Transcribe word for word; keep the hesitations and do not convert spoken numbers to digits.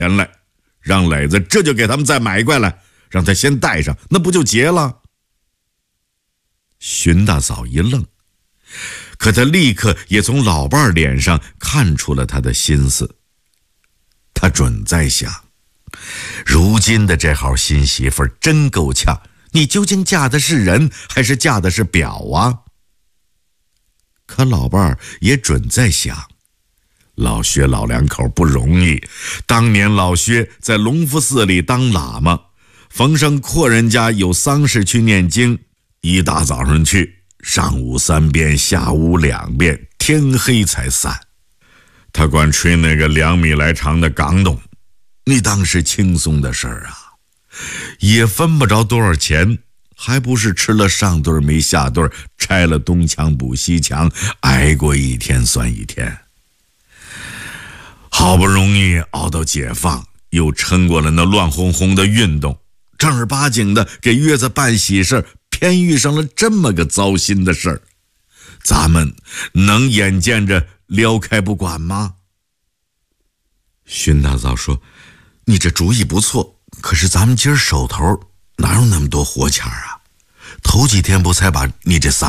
钱来，让磊子这就给他们再买过来，让他先带上，那不就结了？荀大嫂一愣，可他立刻也从老伴儿脸上看出了他的心思。他准在想，如今的这号新媳妇儿真够呛，你究竟嫁的是人还是嫁的是表啊？可老伴儿也准在想，老薛老两口不容易，当年老薛在隆福寺里当喇嘛，逢上阔人家有丧事去念经，一大早上去，上午三遍，下午两遍，天黑才散。他管吹那个两米来长的港董，你当是轻松的事儿啊，也分不着多少钱，还不是吃了上顿没下顿，拆了东墙补西墙，挨过一天算一天。好不容易熬到解放，又撑过了那乱哄哄的运动，正儿八经的给月子办喜事，偏遇上了这么个糟心的事儿，咱们能眼见着撩开不管吗？荀大嫂说，你这主意不错，可是咱们今儿手头哪有那么多活钱啊？头几天不才把你这仨